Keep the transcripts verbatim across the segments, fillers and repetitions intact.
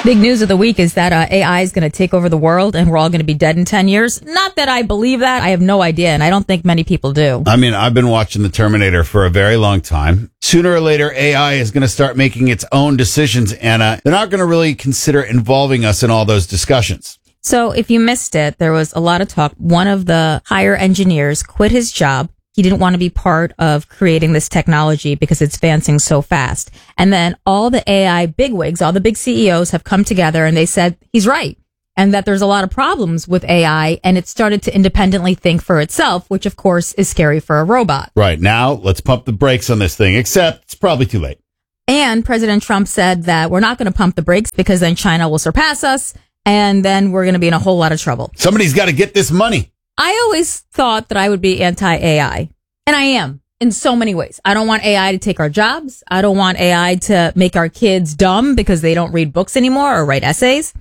Big news of the week is that uh, A I is going to take over the world and we're all going to be dead in ten years. Not that I believe that. I have no idea, and I don't think many people do. I mean, I've been watching The Terminator for a very long time. Sooner or later, A I is going to start making its own decisions, Anna. They're not going to really consider involving us in all those discussions. So if you missed it, there was a lot of talk. One of the higher engineers quit his job. He didn't want to be part of creating this technology because it's advancing so fast. And then all the A I bigwigs, all the big C E Os have come together and they said he's right. And that there's a lot of problems with A I, and it started to independently think for itself, which of course is scary for a robot. Right. Now, let's pump the brakes on this thing, except it's probably too late. And President Trump said that we're not going to pump the brakes because then China will surpass us, and then we're going to be in a whole lot of trouble. Somebody's got to get this money. I always thought that I would be anti-A I, and I am in so many ways. I don't want A I to take our jobs. I don't want A I to make our kids dumb because they don't read books anymore or write essays.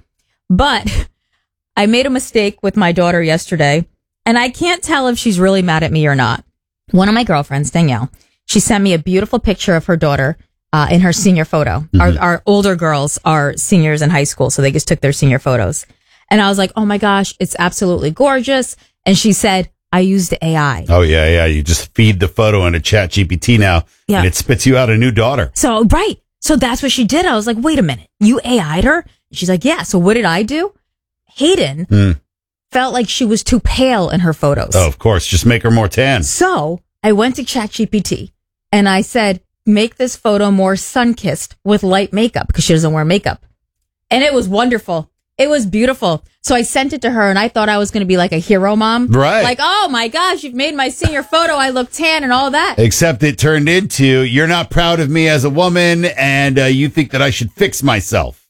But I made a mistake with my daughter yesterday, and I can't tell if she's really mad at me or not. One of my girlfriends, Danielle, she sent me a beautiful picture of her daughter uh, in her senior photo. Mm-hmm. Our, our older girls are seniors in high school, so they just took their senior photos. And I was like, oh my gosh, it's absolutely gorgeous. And she said, I used A I. Oh, yeah, yeah. You just feed the photo into Chat G P T now, yeah. and it spits you out a new daughter. So, right. So that's what she did. I was like, wait a minute. You A I'd her? She's like, yeah. So what did I do? Hayden mm. felt like she was too pale in her photos. Oh, of course. Just make her more tan. So I went to Chat G P T and I said, make this photo more sun-kissed with light makeup because she doesn't wear makeup. And it was wonderful. It was beautiful. So I sent it to her and I thought I was going to be like a hero mom. Right. Like, oh my gosh, you've made my senior photo. I look tan and all that. Except it turned into, you're not proud of me as a woman and uh, you think that I should fix myself.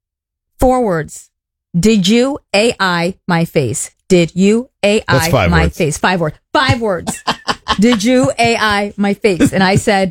Four words. Did you A I my face? Did you A I my words. face? Five words. Five words. Did you A I my face? And I said,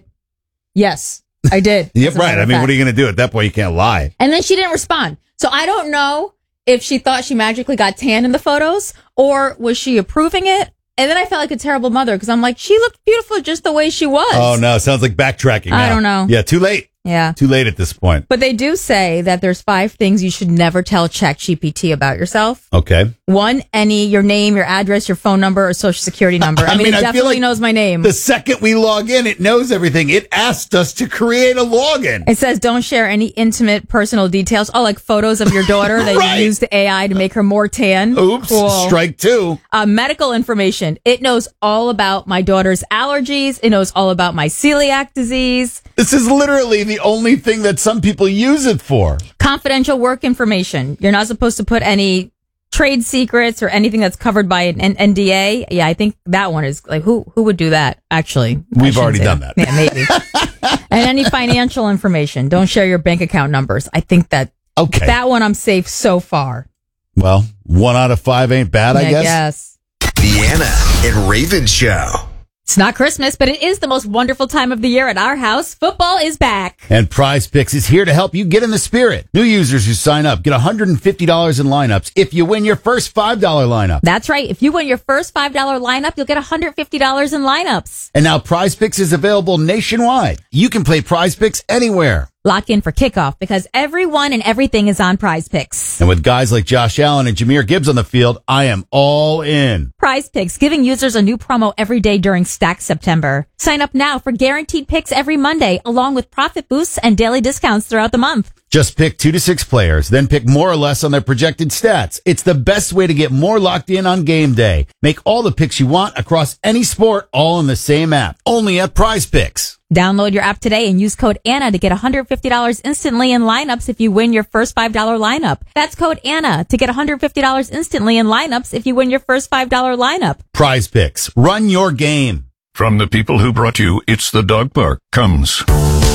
yes, I did. Yep, right. I mean, what are you going to do? At that point, you can't lie. And then she didn't respond. So I don't know if she thought she magically got tan in the photos or was she approving it? And then I felt like a terrible mother because I'm like, she looked beautiful just the way she was. Oh, no. Sounds like backtracking now. I don't know. Yeah, too late. Yeah. Too late at this point. But they do say that there's five things you should never tell ChatGPT about yourself. Okay. One, any, your name, your address, your phone number, or social security number. I, I mean, mean, it I definitely like knows my name. The second we log in, it knows everything. It asked us to create a login. It says don't share any intimate personal details. Oh, like photos of your daughter that right. you used the A I to make her more tan. Oops. Cool. Strike two. Uh, medical information. It knows all about my daughter's allergies. It knows all about my celiac disease. This is literally the only thing that some people use it for. Confidential work information. You're not supposed to put any trade secrets or anything that's covered by an N D A. Yeah, I think that one is like, who who would do that, actually? We've already done that. that. Yeah, maybe. And any financial information. Don't share your bank account numbers. I think that okay. that one I'm safe so far. Well, one out of five ain't bad, yeah, I guess. Yes. The Anna and Raven Show. It's not Christmas, but it is the most wonderful time of the year at our house. Football is back. And Prize Picks is here to help you get in the spirit. New users who sign up get one hundred fifty dollars in lineups if you win your first five dollars lineup. That's right. If you win your first five dollars lineup, you'll get one hundred fifty dollars in lineups. And now Prize Picks is available nationwide. You can play Prize Picks anywhere. Lock in for kickoff because everyone and everything is on Prize Picks. And with guys like Josh Allen and Jahmyr Gibbs on the field, I am all in. Prize Picks, giving users a new promo every day during Stack September. Sign up now for guaranteed picks every Monday, along with profit boosts and daily discounts throughout the month. Just pick two to six players, then pick more or less on their projected stats. It's the best way to get more locked in on game day. Make all the picks you want across any sport, all in the same app. Only at Prize Picks. Download your app today and use code Anna to get one hundred fifty dollars instantly in lineups if you win your first five dollars lineup. That's code Anna to get one hundred fifty dollars instantly in lineups if you win your first five dollars lineup. Prize Picks. Run your game. From the people who brought you It's the Dog Park comes...